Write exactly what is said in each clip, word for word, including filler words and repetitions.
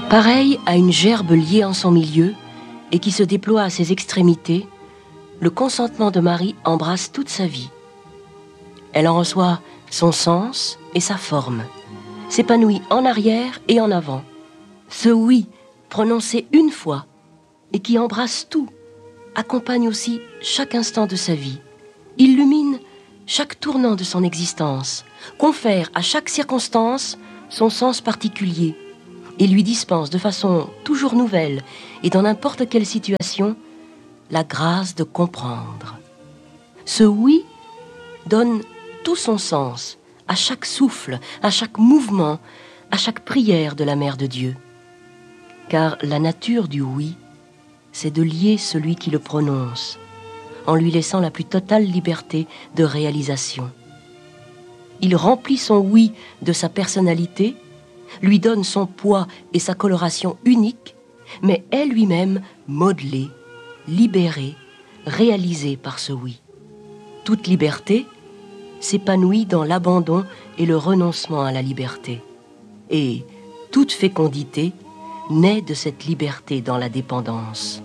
Pareil à une gerbe liée en son milieu et qui se déploie à ses extrémités, le consentement de Marie embrasse toute sa vie. Elle en reçoit son sens et sa forme, s'épanouit en arrière et en avant. Ce oui prononcé une fois et qui embrasse tout, accompagne aussi chaque instant de sa vie, illumine chaque tournant de son existence, confère à chaque circonstance son sens particulier et lui dispense de façon toujours nouvelle et dans n'importe quelle situation la grâce de comprendre. Ce oui donne tout son sens à chaque souffle, à chaque mouvement, à chaque prière de la Mère de Dieu. Car la nature du oui, c'est de lier celui qui le prononce, en lui laissant la plus totale liberté de réalisation. Il remplit son oui de sa personnalité, lui donne son poids et sa coloration unique, mais est lui-même modelé, libéré, réalisé par ce oui. Toute liberté s'épanouit dans l'abandon et le renoncement à la liberté. Et toute fécondité naît de cette liberté dans la dépendance.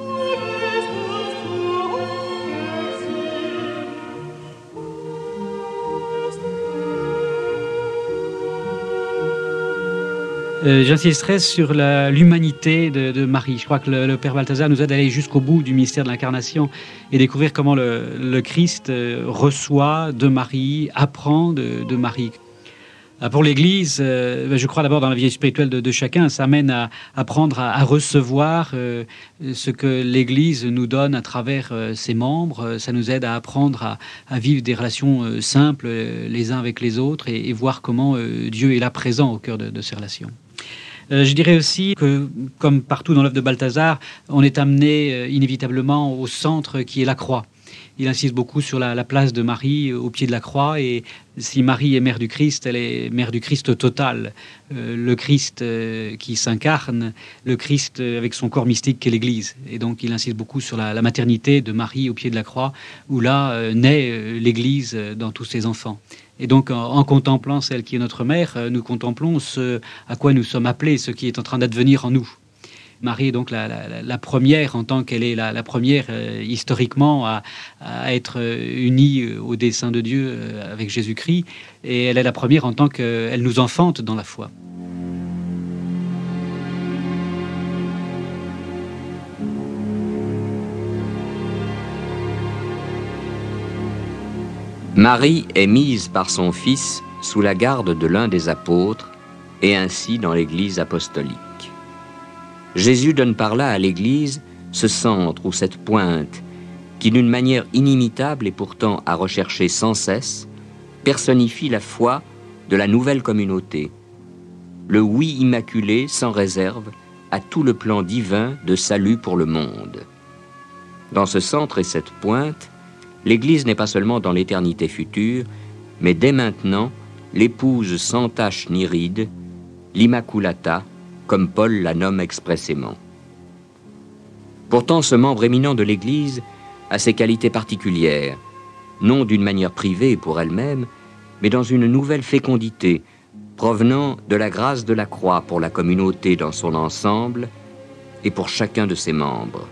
Euh, J'insisterai sur la, l'humanité de, de Marie. Je crois que le, le Père Balthazar nous aide à aller jusqu'au bout du mystère de l'incarnation et découvrir comment le, le Christ euh, reçoit de Marie, apprend de, de Marie. Euh, pour l'Église, euh, je crois d'abord dans la vie spirituelle de, de chacun, ça mène à apprendre à, à recevoir euh, ce que l'Église nous donne à travers euh, ses membres. Ça nous aide à apprendre à, à vivre des relations euh, simples euh, les uns avec les autres et, et voir comment euh, Dieu est là présent au cœur de, de ces relations. Euh, je dirais aussi que, comme partout dans l'œuvre de Balthazar, on est amené euh, inévitablement au centre qui est la croix. Il insiste beaucoup sur la, la place de Marie au pied de la croix, et si Marie est mère du Christ, elle est mère du Christ total. Euh, le Christ euh, qui s'incarne, le Christ euh, avec son corps mystique qu'est l'Église. Et donc il insiste beaucoup sur la, la maternité de Marie au pied de la croix, où là euh, naît euh, l'Église euh, dans tous ses enfants. Et donc, en, en contemplant celle qui est notre mère, euh, nous contemplons ce à quoi nous sommes appelés, ce qui est en train d'advenir en nous. Marie est donc la, la, la première, en tant qu'elle est la, la première euh, historiquement à, à être unie au dessein de Dieu euh, avec Jésus-Christ. Et elle est la première en tant qu'elle nous enfante dans la foi. Marie est mise par son Fils sous la garde de l'un des apôtres, et ainsi dans l'Église apostolique. Jésus donne par là à l'Église ce centre ou cette pointe qui, d'une manière inimitable et pourtant à rechercher sans cesse, personnifie la foi de la nouvelle communauté, le oui immaculé sans réserve à tout le plan divin de salut pour le monde. Dans ce centre et cette pointe, l'Église n'est pas seulement dans l'éternité future, mais dès maintenant l'épouse sans tache ni ride, l'Immaculata, comme Paul la nomme expressément. Pourtant, ce membre éminent de l'Église a ses qualités particulières, non d'une manière privée pour elle-même, mais dans une nouvelle fécondité, provenant de la grâce de la croix pour la communauté dans son ensemble et pour chacun de ses membres.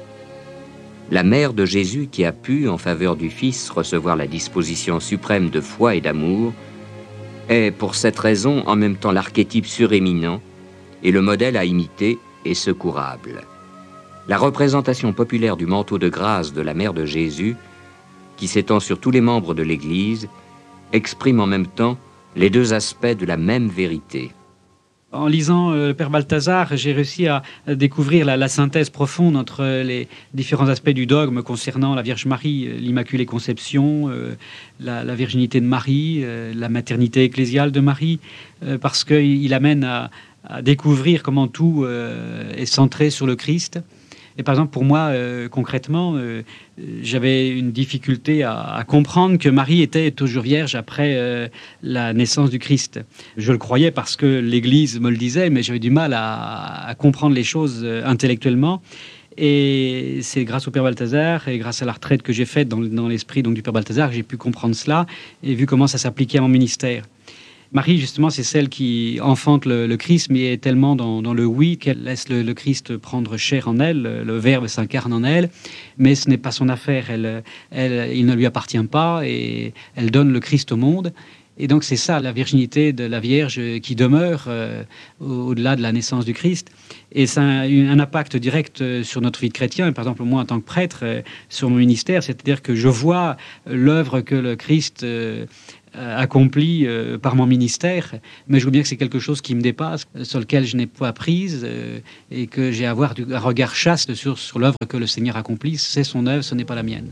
La mère de Jésus qui a pu, en faveur du Fils, recevoir la disposition suprême de foi et d'amour, est pour cette raison en même temps l'archétype suréminent et le modèle à imiter et secourable. La représentation populaire du manteau de grâce de la mère de Jésus, qui s'étend sur tous les membres de l'Église, exprime en même temps les deux aspects de la même vérité. En lisant euh, le Père Balthazar, j'ai réussi à, à découvrir la, la synthèse profonde entre les différents aspects du dogme concernant la Vierge Marie, l'Immaculée Conception, euh, la, la virginité de Marie, euh, la maternité ecclésiale de Marie, euh, parce qu'il amène à, à découvrir comment tout euh, est centré sur le Christ. Et par exemple, pour moi, euh, concrètement, euh, j'avais une difficulté à, à comprendre que Marie était toujours vierge après euh, la naissance du Christ. Je le croyais parce que l'Église me le disait, mais j'avais du mal à, à comprendre les choses euh, intellectuellement. Et c'est grâce au Père Balthazar et grâce à la retraite que j'ai faite dans, dans l'esprit donc, du Père Balthazar que j'ai pu comprendre cela et vu comment ça s'appliquait à mon ministère. Marie, justement, c'est celle qui enfante le, le Christ, mais est tellement dans, dans le oui qu'elle laisse le, le Christ prendre chair en elle, le, le Verbe s'incarne en elle, mais ce n'est pas son affaire, elle, elle, il ne lui appartient pas, et elle donne le Christ au monde. Et donc c'est ça, la virginité de la Vierge qui demeure euh, au-delà de la naissance du Christ. Et ça a eu un impact direct sur notre vie de chrétien, par exemple moi en tant que prêtre, euh, sur mon ministère, c'est-à-dire que je vois l'œuvre que le Christ euh, accompli euh, par mon ministère, mais je vois bien que c'est quelque chose qui me dépasse, sur lequel je n'ai pas prise, euh, et que j'ai à avoir du, un regard chaste sur, sur l'œuvre que le Seigneur accomplit. C'est son œuvre, ce n'est pas la mienne.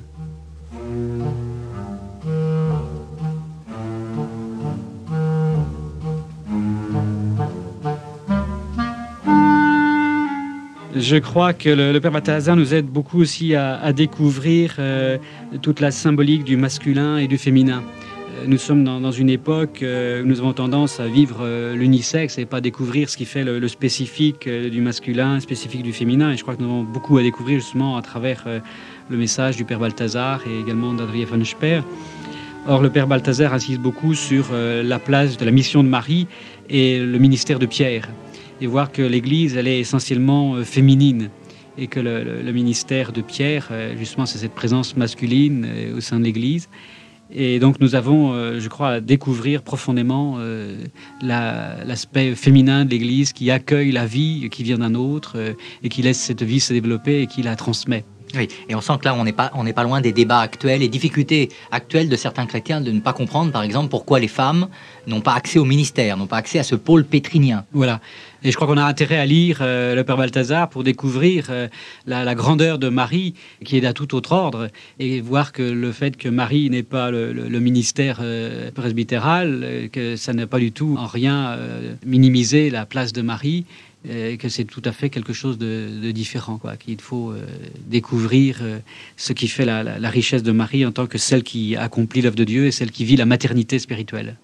Je crois que le, le Père Balthazar nous aide beaucoup aussi à, à découvrir euh, toute la symbolique du masculin et du féminin. Euh, nous sommes dans, dans une époque euh, où nous avons tendance à vivre euh, l'unisexe et pas découvrir ce qui fait le, le spécifique euh, du masculin, spécifique du féminin. Et je crois que nous avons beaucoup à découvrir justement à travers euh, le message du Père Balthazar et également d'Adrien von Speer. Or, le Père Balthazar insiste beaucoup sur euh, la place de la mission de Marie et le ministère de Pierre. Et voir que l'Église, elle est essentiellement euh, féminine, et que le, le, le ministère de Pierre, euh, justement, c'est cette présence masculine euh, au sein de l'Église. Et donc nous avons, euh, je crois, à découvrir profondément euh, la, l'aspect féminin de l'Église qui accueille la vie qui vient d'un autre euh, et qui laisse cette vie se développer et qui la transmet. Oui, et on sent que là, on n'est pas, on n'est pas loin des débats actuels et difficultés actuelles de certains chrétiens de ne pas comprendre, par exemple, pourquoi les femmes n'ont pas accès au ministère, n'ont pas accès à ce pôle pétrinien. Voilà. Et je crois qu'on a intérêt à lire euh, le Père Balthazar pour découvrir euh, la, la grandeur de Marie, qui est d'un tout autre ordre, et voir que le fait que Marie n'ait pas le, le, le ministère euh, presbytéral, euh, que ça n'a pas du tout en rien euh, minimisé la place de Marie, et que c'est tout à fait quelque chose de, de différent, quoi, qu'il faut euh, découvrir euh, ce qui fait la, la, la richesse de Marie en tant que celle qui accomplit l'œuvre de Dieu et celle qui vit la maternité spirituelle.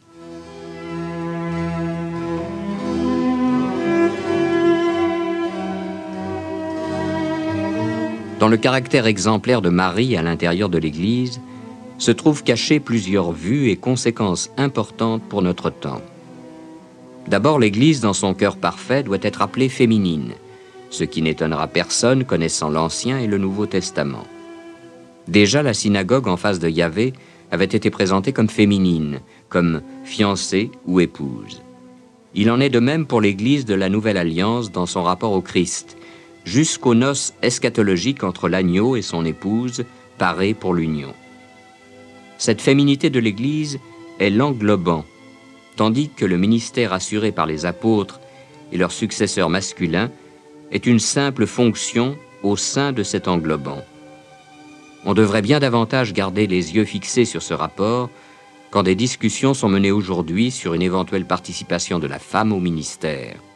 Dans le caractère exemplaire de Marie à l'intérieur de l'Église, se trouvent cachées plusieurs vues et conséquences importantes pour notre temps. D'abord, l'Église, dans son cœur parfait, doit être appelée féminine, ce qui n'étonnera personne connaissant l'Ancien et le Nouveau Testament. Déjà, la synagogue en face de Yahvé avait été présentée comme féminine, comme fiancée ou épouse. Il en est de même pour l'Église de la Nouvelle Alliance dans son rapport au Christ, jusqu'aux noces eschatologiques entre l'agneau et son épouse, parée pour l'union. Cette féminité de l'Église est l'englobant, tandis que le ministère assuré par les apôtres et leurs successeurs masculins est une simple fonction au sein de cet englobant. On devrait bien davantage garder les yeux fixés sur ce rapport quand des discussions sont menées aujourd'hui sur une éventuelle participation de la femme au ministère.